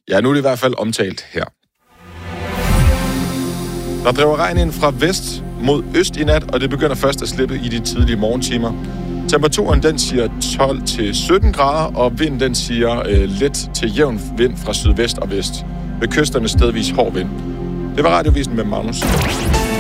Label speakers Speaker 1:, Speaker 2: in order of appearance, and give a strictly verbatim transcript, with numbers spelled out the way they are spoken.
Speaker 1: Ja, nu er det i hvert fald omtalt her. Der driver regn ind fra vest mod øst i nat, og det begynder først at slippe i de tidlige morgentimer. Temperaturen den siger tolv til sytten grader, og vinden den siger øh, let til jævn vind fra sydvest og vest. Ved kysterne stedvis hård vind. Det var radiovisen med Magnus.